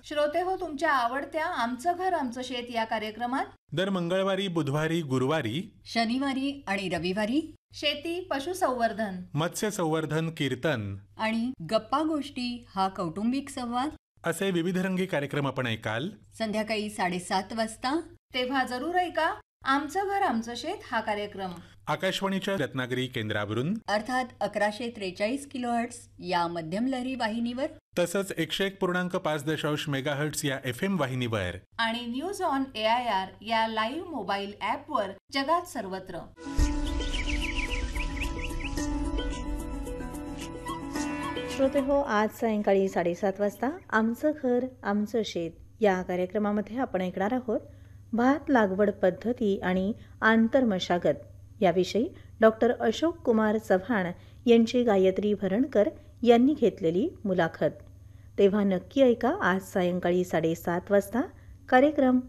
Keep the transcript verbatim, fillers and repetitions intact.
श्रोते हो, तुमच्या आवडत्या आमचं घर आमचं शेत या कार्यक्रमात दर मंगळवारी, बुधवारी, गुरुवारी, शनिवारी आणि रविवारी शेती, पशुसंवर्धन, मत्स्य संवर्धन, कीर्तन आणि गप्पा गोष्टी हा कौटुंबिक संवाद असे विविधरंगी कार्यक्रम आपण ऐकाल. संध्याकाळी साडेसात वाजता. तेव्हा जरूर ऐका आमचं घर आमचं शेत हा कार्यक्रम आकाशवाणीच्या रत्नागिरी केंद्रावरून, अर्थात अकराशे त्रेचाळीस किलोहर्ट्स या मध्यम लहरी वाहिनीवर, तसंच एकशे एक पूर्णांक पाच दशांश मेगाहर्ट्स या एफ एम वाहिनीवर आणि news on A I R या लाईव्ह मोबाईल ॲपवर जगात सर्वत्र. श्रोते हो, आज सायंकाळी साडेसात वाजता आमचं घर आमचं शेत या कार्यक्रमामध्ये आपण ऐकणार आहोत भात लागवड पद्धती आणि आंतरमशागत याविषयी डॉक्टर अशोक कुमार चव्हाण यांची गायत्री भरणकर यांनी घेतलेली मुलाखत. तेव्हा नक्की ऐका आज सायंकाळी साडेसात वाजता कार्यक्रम